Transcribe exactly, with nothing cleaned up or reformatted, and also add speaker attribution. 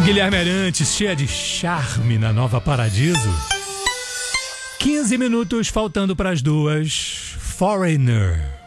Speaker 1: Guilherme Arantes, cheia de charme na Nova Paradiso. quinze minutos faltando para as duas. Foreigner.